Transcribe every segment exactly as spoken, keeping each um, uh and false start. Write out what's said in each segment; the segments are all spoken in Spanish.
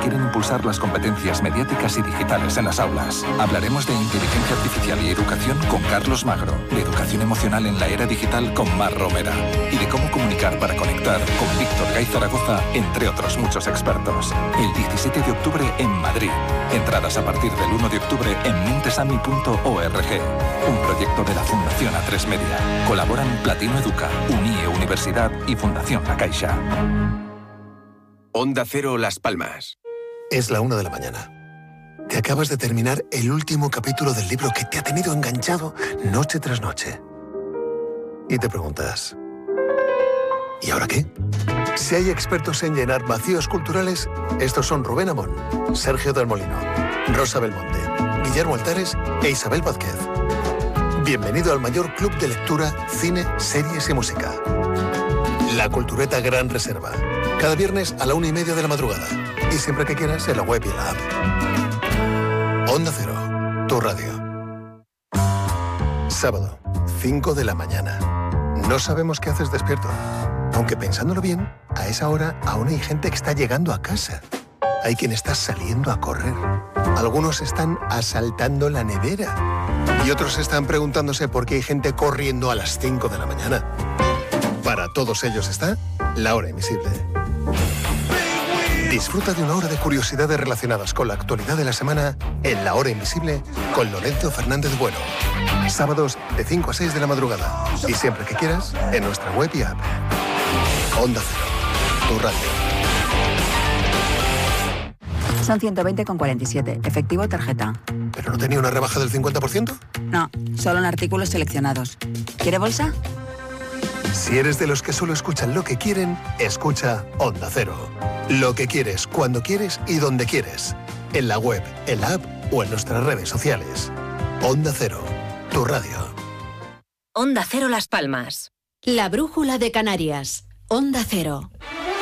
quieren impulsar las competencias mediáticas y digitales en las aulas. Hablaremos de inteligencia artificial y educación con Carlos Magro, de educación emocional en la era digital con Mar Romera y de cómo comunicar para conectar con Víctor Gay Zaragoza, entre otros muchos expertos. El diecisiete de octubre en Madrid. Entradas a partir del uno de octubre en mentesami punto org. Un proyecto de la Fundación A tres Media. Colaboran Platino Educa, Unie Universidad y Fundación La Caixa. Onda Cero Las Palmas. Es la una de la mañana. Te acabas de terminar el último capítulo del libro que te ha tenido enganchado noche tras noche. Y te preguntas, ¿y ahora qué? Si hay expertos en llenar vacíos culturales, estos son Rubén Amón, Sergio del Molino, Rosa Belmonte, Guillermo Altares e Isabel Vázquez. Bienvenido al mayor club de lectura, cine, series y música. La Cultureta Gran Reserva. Cada viernes a la una y media de la madrugada. Y siempre que quieras en la web y en la app. Onda Cero, tu radio. Sábado, cinco de la mañana. No sabemos qué haces despierto. Aunque pensándolo bien, a esa hora aún hay gente que está llegando a casa. Hay quien está saliendo a correr. Algunos están asaltando la nevera. Y otros están preguntándose por qué hay gente corriendo a las cinco de la mañana. Para todos ellos está La Hora Invisible. Disfruta de una hora de curiosidades relacionadas con la actualidad de la semana en La Hora Invisible con Lorenzo Fernández Bueno. Sábados de cinco a seis de la madrugada. Y siempre que quieras, en nuestra web y app. Onda Cero, tu radio. Son ciento veinte con cuarenta y siete. Efectivo tarjeta. ¿Pero no tenía una rebaja del cincuenta por ciento? No, solo en artículos seleccionados. ¿Quiere bolsa? Si eres de los que solo escuchan lo que quieren, escucha Onda Cero. Lo que quieres, cuando quieres y donde quieres. En la web, en la app o en nuestras redes sociales. Onda Cero, tu radio. Onda Cero Las Palmas. La brújula de Canarias. Onda Cero.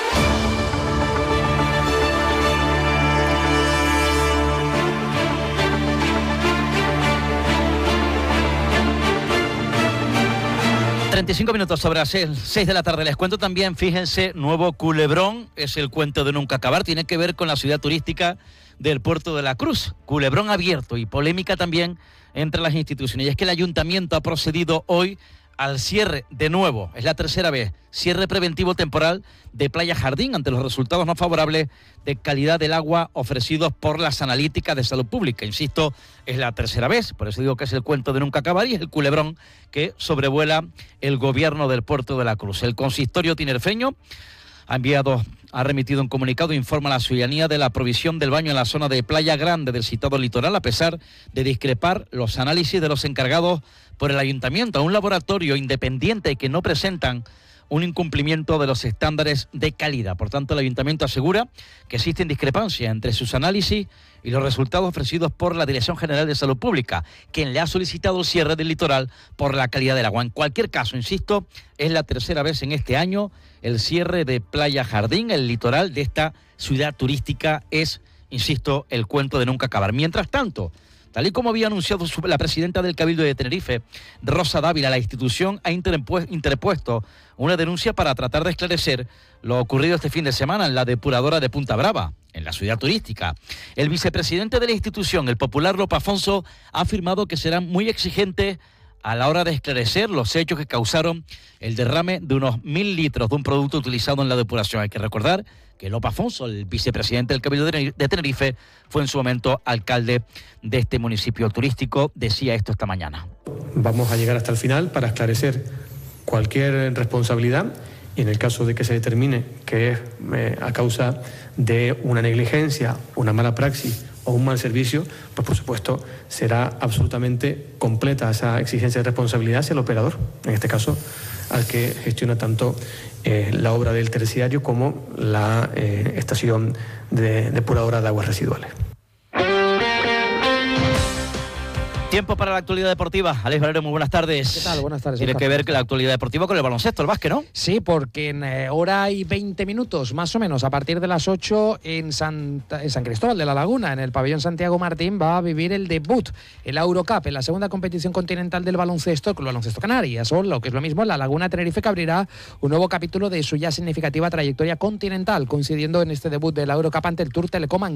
treinta y cinco minutos sobre las seis de la tarde. Les cuento también, fíjense, nuevo culebrón, es el cuento de nunca acabar, tiene que ver con la ciudad turística del Puerto de la Cruz. Culebrón abierto y polémica también entre las instituciones. Y es que el ayuntamiento ha procedido hoy al cierre de nuevo, es la tercera vez, cierre preventivo temporal de Playa Jardín ante los resultados no favorables de calidad del agua ofrecidos por las analíticas de salud pública. Insisto, es la tercera vez, por eso digo que es el cuento de nunca acabar y es el culebrón que sobrevuela el gobierno del Puerto de la Cruz. El consistorio tinerfeño ha enviado, ha remitido un comunicado, informa a la ciudadanía de la provisión del baño en la zona de Playa Grande del citado litoral, a pesar de discrepar los análisis de los encargados por el ayuntamiento a un laboratorio independiente que no presentan un incumplimiento de los estándares de calidad. Por tanto, el ayuntamiento asegura que existen discrepancias entre sus análisis y los resultados ofrecidos por la Dirección General de Salud Pública, quien le ha solicitado el cierre del litoral por la calidad del agua. En cualquier caso, insisto, es la tercera vez en este año el cierre de Playa Jardín, el litoral de esta ciudad turística es, insisto, el cuento de nunca acabar. Mientras tanto, tal y como había anunciado la presidenta del Cabildo de Tenerife, Rosa Dávila, la institución ha interpuesto una denuncia para tratar de esclarecer lo ocurrido este fin de semana en la depuradora de Punta Brava, en la ciudad turística. El vicepresidente de la institución, el popular Lope Afonso, ha afirmado que serán muy exigentes a la hora de esclarecer los hechos que causaron el derrame de unos mil litros de un producto utilizado en la depuración. Hay que recordar que Lope Afonso, el vicepresidente del Cabildo de Tenerife, fue en su momento alcalde de este municipio turístico. Decía esto esta mañana. Vamos a llegar hasta el final para esclarecer cualquier responsabilidad y en el caso de que se determine que es eh, a causa de una negligencia, una mala praxis o un mal servicio, pues por supuesto será absolutamente completa esa exigencia de responsabilidad hacia el operador, en este caso al que gestiona tanto eh, la obra del terciario como la eh, estación de depuradora de aguas residuales. Tiempo para la actualidad deportiva. Alex Valero, muy buenas tardes. ¿Qué tal? Buenas tardes. Tiene que ver que la actualidad deportiva con el baloncesto, el básquet, ¿no? Sí, porque en eh, hora y veinte minutos, más o menos, a partir de las ocho, en, Santa, en San Cristóbal de la Laguna, en el pabellón Santiago Martín, va a vivir el debut, el Eurocup, en la segunda competición continental del baloncesto, con el baloncesto Canarias, o lo que es lo mismo, la Laguna Tenerife, que abrirá un nuevo capítulo de su ya significativa trayectoria continental, coincidiendo en este debut de la Eurocup ante el Tour Telecom